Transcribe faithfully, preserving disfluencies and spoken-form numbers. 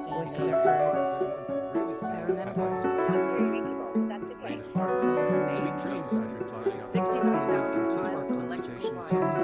Voices are heard. I remember. sixty-five thousand miles of electrical wires.